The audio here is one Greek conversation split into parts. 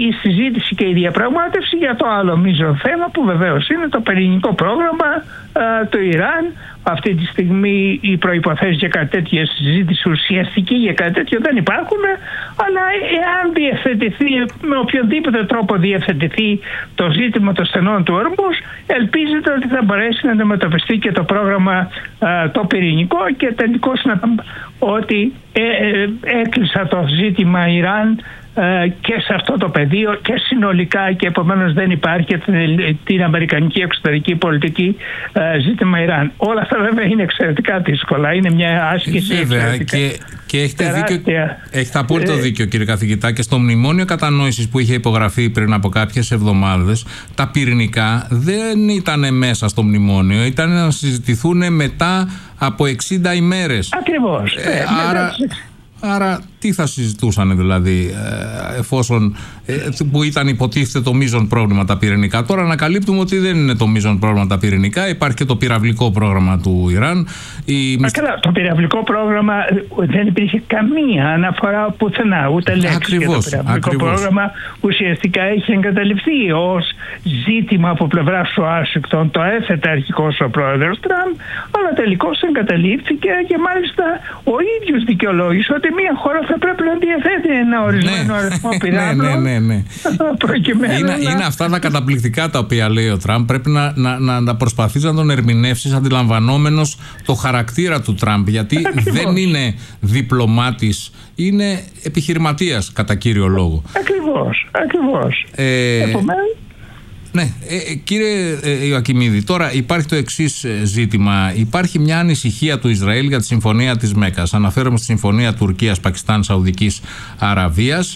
η συζήτηση και η διαπραγμάτευση για το άλλο μείζον θέμα, που βεβαίως είναι το πυρηνικό πρόγραμμα του Ιράν. Αυτή τη στιγμή οι προϋποθέσεις για κάτι τέτοια συζήτηση ουσιαστική για κάτι τέτοιο δεν υπάρχουν, αλλά εάν διευθετηθεί, με οποιονδήποτε τρόπο διευθετηθεί το ζήτημα των στενών του Ορμούζ, ελπίζεται ότι θα μπορέσει να αντιμετωπιστεί και το πρόγραμμα το πυρηνικό, και τελικώς ότι έκλεισα το ζήτημα Ιράν και σε αυτό το πεδίο και συνολικά, και επομένως δεν υπάρχει την αμερικανική εξωτερική πολιτική ζήτημα Ιράν. Όλα αυτά βέβαια είναι εξαιρετικά δύσκολα, είναι μια άσκηση εξαιρετικά. Και έχετε απόλυτο δίκιο, κύριε καθηγητά, και στο μνημόνιο κατανόησης που είχε υπογραφεί πριν από κάποιες εβδομάδες, τα πυρηνικά δεν ήταν μέσα στο μνημόνιο, ήταν να συζητηθούν μετά από 60 ημέρες. Ακριβώς. Άρα τι θα συζητούσαν δηλαδή, εφόσον που ήταν υποτίθεται το μείζον πρόβλημα τα πυρηνικά? Τώρα ανακαλύπτουμε ότι δεν είναι το μείζον πρόβλημα τα πυρηνικά. Υπάρχει και το πυραυλικό πρόγραμμα του Ιράν. Καλά, το πυραυλικό πρόγραμμα δεν υπήρχε καμία αναφορά πουθενά, ούτε λέξη. Και το πυραυλικό πρόγραμμα ουσιαστικά έχει εγκαταλειφθεί ως ζήτημα από πλευράς του Ουάσιγκτον. Το έθετε αρχικώς ο πρόεδρος Τραμπ, αλλά τελικώς εγκαταλείφθηκε, και μάλιστα ο ίδιος δικαιολόγησε ότι μια χώρα θα πρέπει να διαθέτει ένα ορισμένο αριθμό πυράβλων. Ναι. Είναι αυτά τα καταπληκτικά τα οποία λέει ο Τραμπ. Πρέπει να προσπαθείς να τον ερμηνεύσεις αντιλαμβανόμενος το χαρακτήρα του Τραμπ, γιατί δεν είναι διπλωμάτης, είναι επιχειρηματίας κατά κύριο λόγο. Ακριβώς. Επομένως, ναι, κύριε Ιωακιμίδη, τώρα υπάρχει το εξής ζήτημα. Υπάρχει μια ανησυχία του Ισραήλ για τη συμφωνία της Μέκκας. Αναφέρομαι στη συμφωνία Τουρκίας, Πακιστάν, Σαουδικής Αραβίας,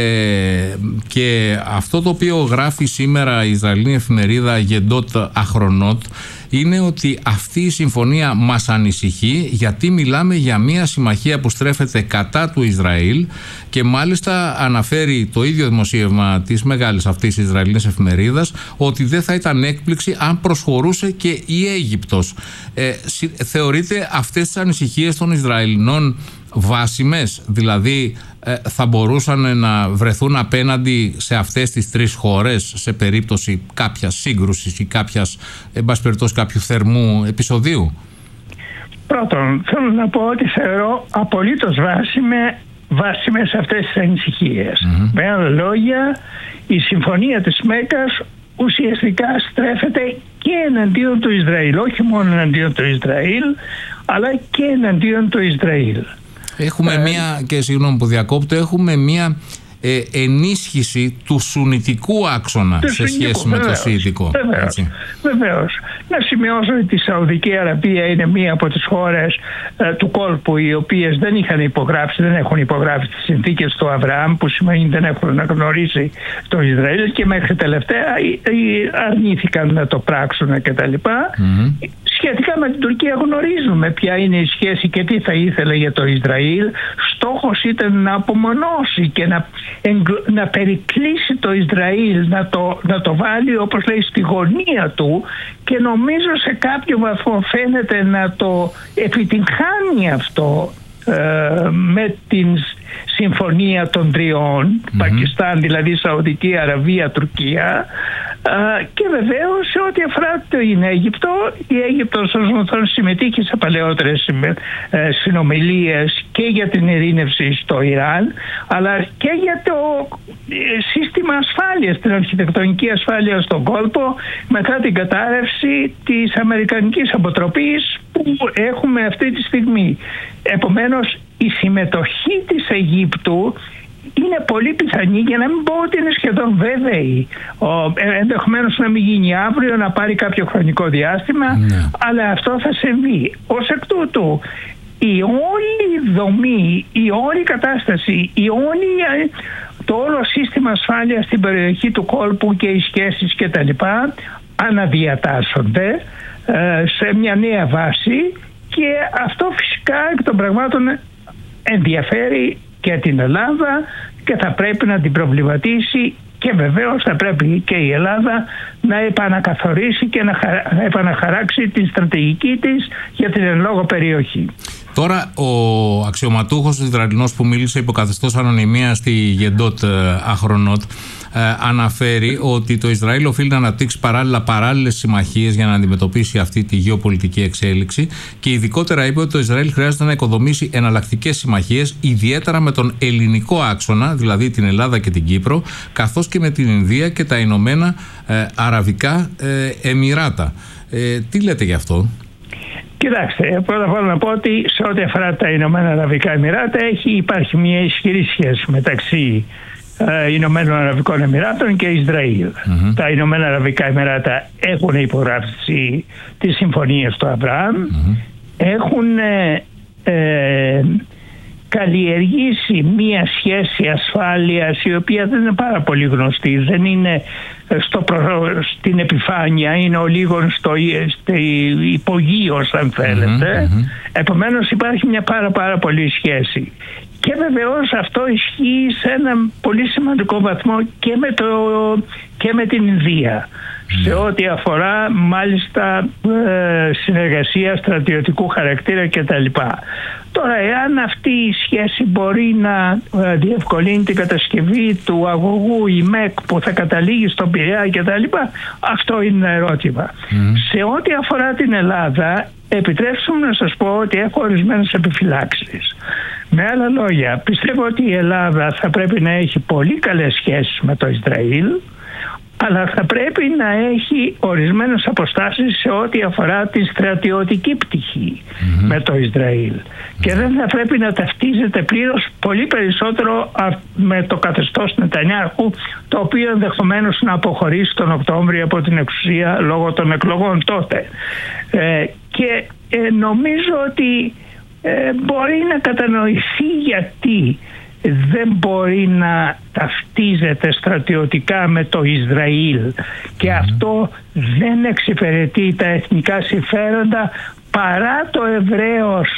και αυτό το οποίο γράφει σήμερα η Ισραηλινή εφημερίδα Γεντότ Αχρονότ είναι ότι αυτή η συμφωνία μας ανησυχεί, γιατί μιλάμε για μια συμμαχία που στρέφεται κατά του Ισραήλ, και μάλιστα αναφέρει το ίδιο δημοσίευμα της μεγάλης αυτής Ισραηλινής εφημερίδας ότι δεν θα ήταν έκπληξη αν προσχωρούσε και η Αίγυπτος. Θεωρείτε αυτές τις ανησυχίες των Ισραηλινών βάσιμες? Δηλαδή θα μπορούσαν να βρεθούν απέναντι σε αυτές τις τρεις χώρες σε περίπτωση κάποιας σύγκρουσης ή κάποιου θερμού επεισοδίου? Πρώτον, θέλω να πω ότι θεωρώ απολύτως βάσιμες αυτές τις ανησυχίες. Με άλλα λόγια, η συμφωνία της Μέκκας ουσιαστικά στρέφεται και εναντίον του Ισραήλ, όχι μόνο εναντίον του Ισραήλ, αλλά και εναντίον του Ισραήλ. Έχουμε και συγγνώμη που διακόπτω, έχουμε μία ενίσχυση του σουνιτικού άξονα σε σχέση με το σιητικό. Βεβαίως. Να σημειώσω ότι η Σαουδική Αραβία είναι μία από τις χώρες του κόλπου οι οποίες δεν έχουν υπογράψει τις συνθήκες του Αβραάμ, που σημαίνει δεν έχουν αναγνωρίσει το Ισραήλ, και μέχρι τελευταία αρνήθηκαν να το πράξουν κτλ. Σχετικά με την Τουρκία γνωρίζουμε ποια είναι η σχέση και τι θα ήθελε για το Ισραήλ. Στόχος ήταν να απομονώσει και να περικλείσει το Ισραήλ, να το βάλει, όπως λέει, στη γωνία του, και νομίζω σε κάποιο βαθμό φαίνεται να το επιτυγχάνει αυτό με την συμφωνία των τριών, Πακιστάν, δηλαδή Σαουδική Αραβία, Τουρκία. Και βεβαίως σε ό,τι αφορά την Αίγυπτο, η Αίγυπτος ως γνωστόν συμμετείχε σε παλαιότερες συνομιλίες και για την ειρήνευση στο Ιράν, αλλά και για το σύστημα ασφάλειας, την αρχιτεκτονική ασφάλεια στον κόλπο, μετά την κατάρρευση της Αμερικανικής αποτροπής που έχουμε αυτή τη στιγμή. Επομένως, η συμμετοχή της Αιγύπτου είναι πολύ πιθανή, για να μην πω ότι είναι σχεδόν βέβαιη. Ενδεχομένως να μην γίνει αύριο, να πάρει κάποιο χρονικό διάστημα, αλλά αυτό θα συμβεί. Ως εκ τούτου, η όλη δομή, η όλη κατάσταση, το όλο σύστημα ασφάλειας στην περιοχή του κόλπου και οι σχέσεις κτλ. Αναδιατάσσονται σε μια νέα βάση, και αυτό φυσικά εκ των πραγμάτων ενδιαφέρει και την Ελλάδα και θα πρέπει να την προβληματίσει, και βεβαίως θα πρέπει και η Ελλάδα να επανακαθορίσει και να επαναχαράξει την στρατηγική της για την εν λόγω περιοχή. Τώρα ο αξιωματούχος Ισραηλινός που μίλησε υπό καθεστώς ανωνυμίας στη Γεντότ Αχρονότ αναφέρει ότι το Ισραήλ οφείλει να αναπτύξει παράλληλες συμμαχίες για να αντιμετωπίσει αυτή τη γεωπολιτική εξέλιξη, και ειδικότερα είπε ότι το Ισραήλ χρειάζεται να οικοδομήσει εναλλακτικές συμμαχίες, ιδιαίτερα με τον ελληνικό άξονα, δηλαδή την Ελλάδα και την Κύπρο, καθώς και με την Ινδία και τα Ηνωμένα Αραβικά Εμιράτα. Τι λέτε γι' αυτό? Κοιτάξτε, πρώτα απ' όλα να πω ότι σε ό,τι αφορά τα Ηνωμένα Αραβικά Εμιράτα υπάρχει μια ισχυρή σχέση μεταξύ Ηνωμένων Αραβικών Εμιράτων και Ισραήλ. Τα Ηνωμένα Αραβικά Εμιράτα έχουν υπογράψει τις συμφωνίες του Αβραάμ, έχουν καλλιεργήσει μία σχέση ασφάλειας η οποία δεν είναι πάρα πολύ γνωστή, δεν είναι στην επιφάνεια, είναι ο λίγον στο υπογείος, αν θέλετε. Επομένως υπάρχει μια πάρα πολύ σχέση. Και βεβαίως αυτό ισχύει σε ένα πολύ σημαντικό βαθμό και με την Ινδία, σε ό,τι αφορά μάλιστα συνεργασία στρατιωτικού χαρακτήρα κτλ. Τώρα, εάν αυτή η σχέση μπορεί να διευκολύνει την κατασκευή του αγωγού ΙΜΕΚ που θα καταλήγει στον Πειραιά κτλ., αυτό είναι ένα ερώτημα. Σε ό,τι αφορά την Ελλάδα, επιτρέψτε μου να σας πω ότι έχω ορισμένες επιφυλάξεις. Με άλλα λόγια, πιστεύω ότι η Ελλάδα θα πρέπει να έχει πολύ καλές σχέσεις με το Ισραήλ, αλλά θα πρέπει να έχει ορισμένες αποστάσεις σε ό,τι αφορά τη στρατιωτική πτυχή με το Ισραήλ. Και δεν θα πρέπει να ταυτίζεται πλήρως, πολύ περισσότερο με το καθεστώς Νετανιάχου, το οποίο ενδεχομένως να αποχωρήσει τον Οκτώβριο από την εξουσία λόγω των εκλογών τότε. Και νομίζω ότι μπορεί να κατανοηθεί γιατί δεν μπορεί να ταυτίζεται στρατιωτικά με το Ισραήλ, και αυτό δεν εξυπηρετεί τα εθνικά συμφέροντα, παρά το ευρέως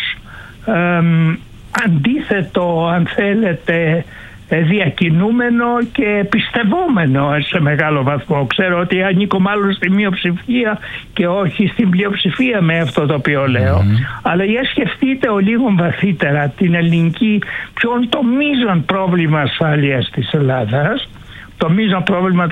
αντίθετο, αν θέλετε, διακινούμενο και πιστευόμενο σε μεγάλο βαθμό. Ξέρω ότι ανήκω μάλλον στη μειοψηφία και όχι στην πλειοψηφία με αυτό το οποίο λέω. Αλλά για σκεφτείτε ο λίγο βαθύτερα την ελληνική, ποιον το μείζον πρόβλημα ασφάλειας της Ελλάδας. Το μείζον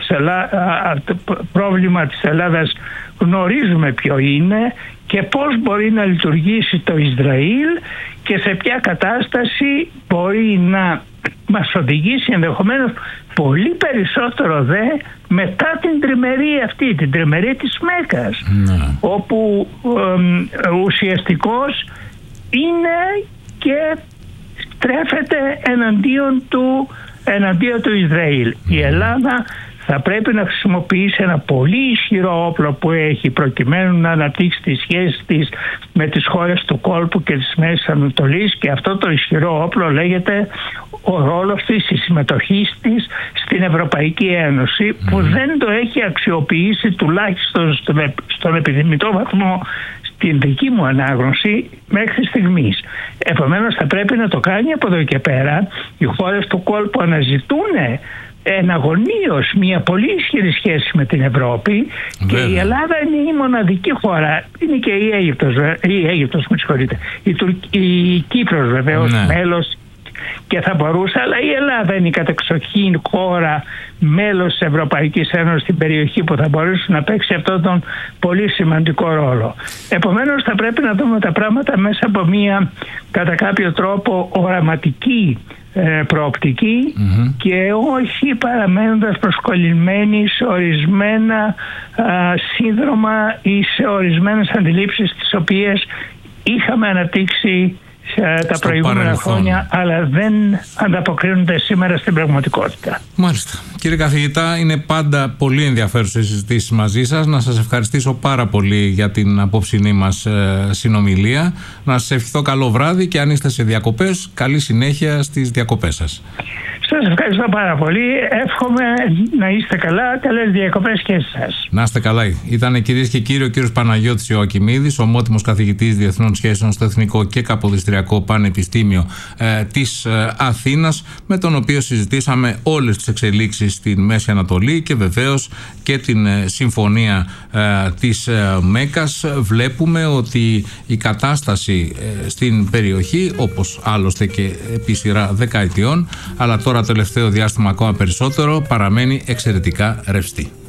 πρόβλημα της Ελλάδας γνωρίζουμε ποιο είναι και πώς μπορεί να λειτουργήσει το Ισραήλ και σε ποια κατάσταση μπορεί να μας οδηγήσει ενδεχομένως πολύ περισσότερο μετά την τριμερή αυτή, την τριμερή της Μέκας, όπου ουσιαστικώς είναι και στρέφεται εναντίον του Ισραήλ. Η Ελλάδα θα πρέπει να χρησιμοποιήσει ένα πολύ ισχυρό όπλο που έχει, προκειμένου να αναπτύξει τις σχέσεις της με τις χώρες του κόλπου και της Μέσης Ανατολής, και αυτό το ισχυρό όπλο λέγεται ο ρόλος της, η συμμετοχή της στην Ευρωπαϊκή Ένωση, που δεν το έχει αξιοποιήσει, τουλάχιστον στον επιθυμητό βαθμό, στην δική μου ανάγνωση μέχρι στιγμής. Επομένως θα πρέπει να το κάνει από εδώ και πέρα. Οι χώρες του κόλπου αναζητούν εναγωνίως μια πολύ ισχυρή σχέση με την Ευρώπη. Βέβαια. Και η Ελλάδα είναι η μοναδική χώρα, είναι και η Αίγυπτος, με συγχωρείτε, η Κύπρος βεβαίως μέλος και θα μπορούσε, αλλά η Ελλάδα είναι η κατεξοχήν χώρα μέλος της Ευρωπαϊκής Ένωσης στην περιοχή που θα μπορούσε να παίξει αυτόν τον πολύ σημαντικό ρόλο. Επομένως θα πρέπει να δούμε τα πράγματα μέσα από μια κατά κάποιο τρόπο οραματική προοπτική και όχι παραμένοντας προσκολλημένοι σε ορισμένα σύνδρομα ή σε ορισμένες αντιλήψεις τις οποίες είχαμε αναπτύξει τα προηγούμενα χρόνια, αλλά δεν ανταποκρίνονται σήμερα στην πραγματικότητα. Μάλιστα. Κύριε καθηγητά, είναι πάντα πολύ ενδιαφέρουσες οι συζητήσεις μαζί σας. Να σας ευχαριστήσω πάρα πολύ για την απόψινή μας συνομιλία. Να σας ευχηθώ καλό βράδυ και αν είστε σε διακοπές, καλή συνέχεια στις διακοπές σας. Σας ευχαριστώ πάρα πολύ. Εύχομαι να είστε καλά. Καλές διακοπές και εσάς. Να είστε καλά. Ήταν, κυρίες και κύριοι, ο κύριος Παναγιώτης Ιωακημίδης, ομότιμος καθηγητής Διεθνών Σχέσεων στο Εθνικό και Καποδιστριακό Πανεπιστήμιο της Αθήνας, με τον οποίο συζητήσαμε όλες τις εξελίξεις στην Μέση Ανατολή και βεβαίως και την συμφωνία της Μέκας. Βλέπουμε ότι η κατάσταση στην περιοχή, όπως άλλωστε και επί σειρά δεκαετιών, αλλά τώρα τελευταίο διάστημα ακόμα περισσότερο, παραμένει εξαιρετικά ρευστή.